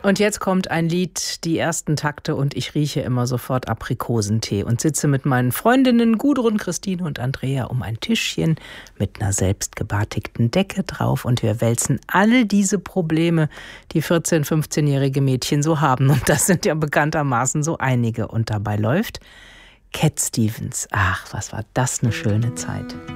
Und jetzt kommt ein Lied, die ersten Takte, und ich rieche immer sofort Aprikosentee und sitze mit meinen Freundinnen Gudrun, Christine und Andrea um ein Tischchen mit einer selbstgebartigten Decke drauf und wir wälzen alle diese Probleme, die 14-, 15-jährige Mädchen so haben, und das sind ja bekanntermaßen so einige, und dabei läuft Cat Stevens. Ach, was war das eine schöne Zeit.